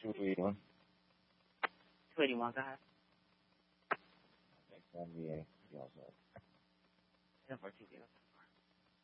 281. 281, go ahead. Thanks, MVA. You also.